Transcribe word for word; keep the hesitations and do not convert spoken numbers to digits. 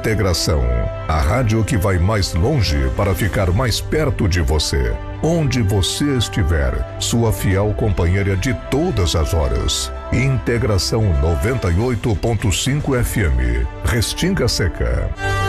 Integração, a rádio que vai mais longe para ficar mais perto de você. Onde você estiver, sua fiel companheira de todas as horas. Integração noventa e oito ponto cinco F M, Restinga Seca.